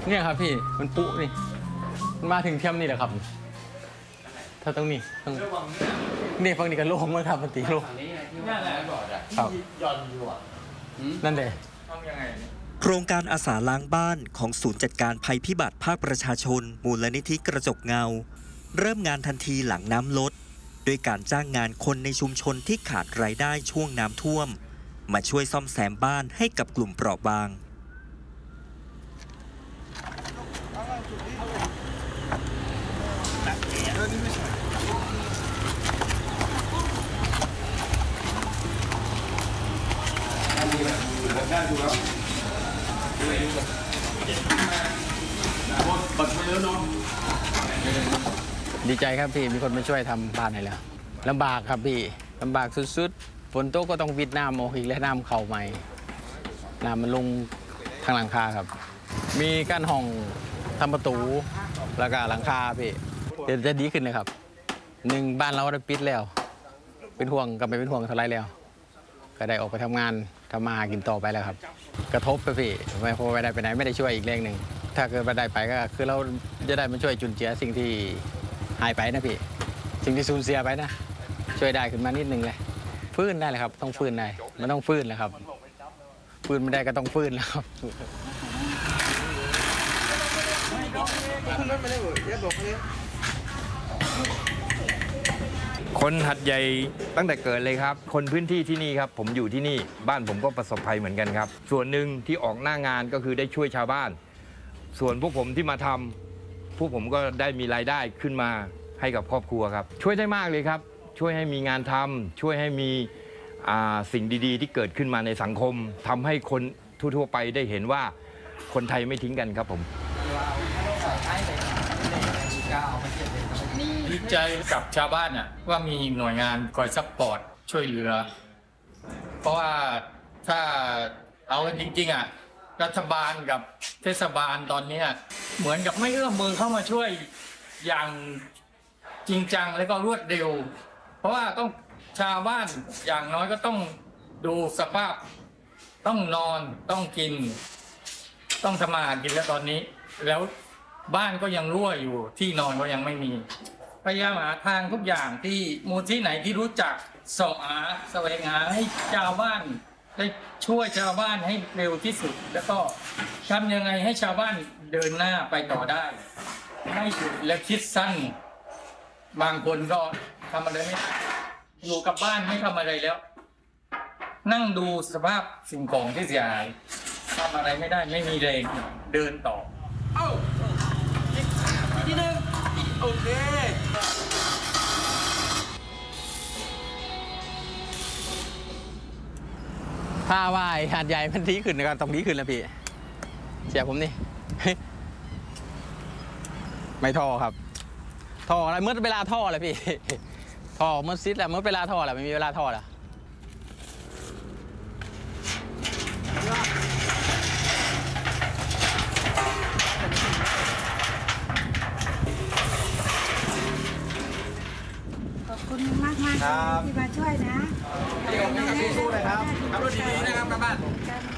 เนี่ยครับพี่มันปุ๊นี่มันมาถึงเทียมนี่แหละครับถ้าตรงนี้ตรงนี่ฝั่งนี้ก็โล่งมากครับมันตีโล่งนั่นแหละครับย้อนอยู่อ่ะนั่นเลยต้องยังไงโครงการอาสาล้างบ้านของศูนย์จัดการภัยพิบัติภาคประชาชนมูลนิธิกระจกเงาเริ่มงานทันทีหลังน้ำลดด้วยการจ้างงานคนในชุมชนที่ขาดรายได้ช่วงน้ำท่วมมาช่วยซ่อมแซมบ้านให้กับกลุ่มเปราะบางดีใจครับพี่มีคนมาช่วยทำบ้านให้แล้วลำบากครับพี่ลำบากสุดๆฝนตกก็ต้องวิดน้ำออกอีกและน้ำเข่าใหม่น้ำมันลงทางหลังคาครับมีกั้นห้องทำประตูแล้วก็หลังคาพี่เดี๋ยวจะดีขึ้นเลยครับหนึ่งบ้านเราได้ปิดแล้วเป็นห่วงกับไม่เป็นห่วงเท่าไรแล้วก็ได้ออกไปทำงานทำมาหากินต่อไปแล้วครับกระทบไปพี่ไม่พอไปได้ไปไหนไม่ได้ช่วยอีกแรงหนึ่งถ้าเกิดไปได้ไปก็คือเราจะได้มาช่วยจุนเจือสิ่งที่หายไปนะพี่สิ่งที่สูญเสียไปนะช่วยได้ขึ้นมานิดนึงเลยฟื้นได้เลยครับต้องฟื้นได้มันต้องฟื้นแหละครับฟื้นไม่ได้ก็ต้องฟื้นแล้วครับคนหัดใหญ่ตั้งแต่เกิดเลยครับคนพื้นที่ที่นี่ครับผมอยู่ที่นี่บ้านผมก็ประสบภัยเหมือนกันครับส่วนหนึ่งที่ออกหน้างานก็คือได้ช่วยชาวบ้านส่วนพวกผมที่มาทำพวกผมก็ได้มีรายได้ขึ้นมาให้กับครอบครัวครับช่วยได้มากเลยครับช่วยให้มีงานทำช่วยให้มีสิ่งดีๆที่เกิดขึ้นมาในสังคมทำให้คนทั่วๆไปได้เห็นว่าคนไทยไม่ทิ้งกันครับผมดีใจกับชาวบ้านว่ามีหน่วยงานคอยซัพพอร์ตช่วยเหลือเพราะว่าถ้าเอาจริงๆรัฐบาลกับเทศบาลตอนนี้เหมือนกับไม่เอื้อมมือเข้ามาช่วยอย่างจริงจังและก็รวดเร็วเพราะว่าต้องชาวบ้านอย่างน้อยก็ต้องดูสภาพต้องนอนต้องกินต้องทำมาหากินแล้วตอนนี้แล้วบ้านก็ยังรั่วอยู่ที่นอนก็ยังไม่มีพยายามหาทางทุกอย่างที่มูลที่ไหนที่รู้จักเสาะหาแสวงหาให้ชาวบ้านได้ช่วยชาวบ้านให้เร็วที่สุดแล้วก็ทำยังไงให้ชาวบ้านเดินหน้าไปต่อได้ไม่หยุดและคิดสั้นบางคนก็ทำอะไรไม่อยู่กับบ้านไม่ทำอะไรแล้วนั่งดูสภาพสิ่งของที่เสียหายทำอะไรไม่ได้ไม่มีแรงเดินต่อที่หนึ่งโอเคถ้าว่าหาดใหญ่มันดีขึ้นนะครับต้องดีขึ้นแล้วพี่เสียผมนี่ไม่ท่อครับท่ออะไรเมื่อเวลาท่อเลยพี่ท่อเมื่อซิดแหละเมื่อเวลาท่อแหละไม่มีเวลาท่อละขอบคุณมากที่มาช่วยนะพี่สู้ๆเลยครับขับรถดีๆนะครับกลับบ้าน